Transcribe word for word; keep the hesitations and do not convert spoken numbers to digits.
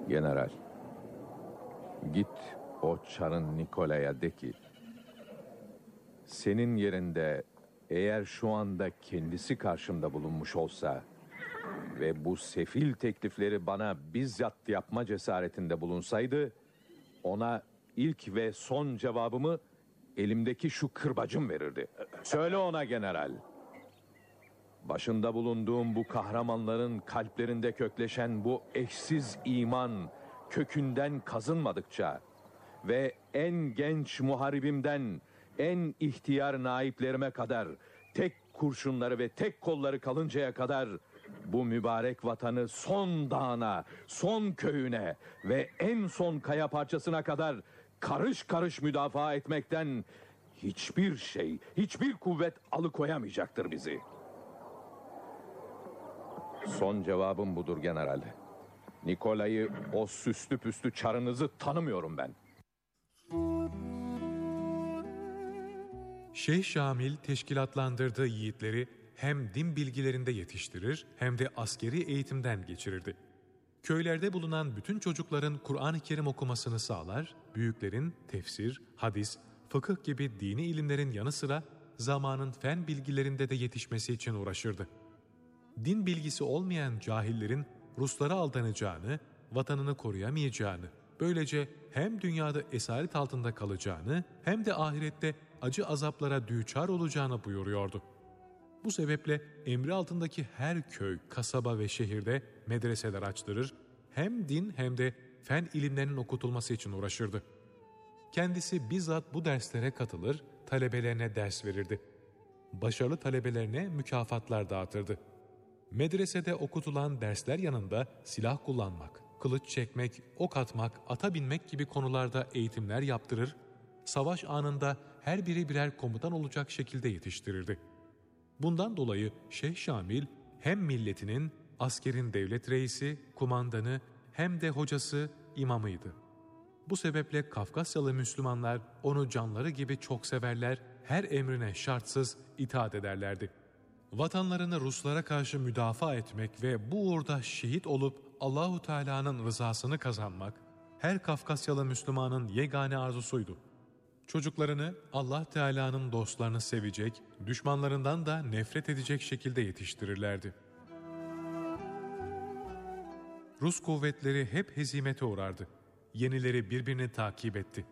General, git o Çar'ın Nikola'ya de ki, senin yerinde eğer şu anda kendisi karşımda bulunmuş olsa ve bu sefil teklifleri bana bizzat yapma cesaretinde bulunsaydı, ona ilk ve son cevabımı elimdeki şu kırbacım verirdi. Söyle ona general. Başında bulunduğum bu kahramanların kalplerinde kökleşen bu eşsiz iman kökünden kazınmadıkça ve en genç muharibimden en ihtiyar naiplerime kadar tek kurşunları ve tek kolları kalıncaya kadar bu mübarek vatanı son dağına, son köyüne ve en son kaya parçasına kadar karış karış müdafaa etmekten hiçbir şey, hiçbir kuvvet alıkoyamayacaktır bizi. Son cevabım budur general. Nikola'yı, o süslü püslü Çarınızı tanımıyorum ben. Şeyh Şamil teşkilatlandırdığı yiğitleri hem din bilgilerinde yetiştirir hem de askeri eğitimden geçirirdi. Köylerde bulunan bütün çocukların Kur'an-ı Kerim okumasını sağlar, büyüklerin tefsir, hadis, fıkıh gibi dini ilimlerin yanı sıra zamanın fen bilgilerinde de yetişmesi için uğraşırdı. Din bilgisi olmayan cahillerin Ruslara aldanacağını, vatanını koruyamayacağını, böylece hem dünyada esaret altında kalacağını hem de ahirette acı azaplara düçar olacağını buyuruyordu. Bu sebeple emri altındaki her köy, kasaba ve şehirde medreseler açtırır, hem din hem de fen ilimlerinin okutulması için uğraşırdı. Kendisi bizzat bu derslere katılır, talebelerine ders verirdi. Başarılı talebelerine mükafatlar dağıtırdı. Medresede okutulan dersler yanında silah kullanmak, kılıç çekmek, ok atmak, ata binmek gibi konularda eğitimler yaptırır, savaş anında her biri birer komutan olacak şekilde yetiştirirdi. Bundan dolayı Şeyh Şamil hem milletinin, askerin devlet reisi, kumandanı hem de hocası, imamıydı. Bu sebeple Kafkasyalı Müslümanlar onu canları gibi çok severler, her emrine şartsız itaat ederlerdi. Vatanlarını Ruslara karşı müdafaa etmek ve bu uğurda şehit olup Allahu Teala'nın rızasını kazanmak her Kafkasyalı Müslümanın yegane arzusuydu. Çocuklarını Allah Teala'nın dostlarını sevecek, düşmanlarından da nefret edecek şekilde yetiştirirlerdi. Rus kuvvetleri hep hezimete uğrardı. Yenileri birbirini takip etti.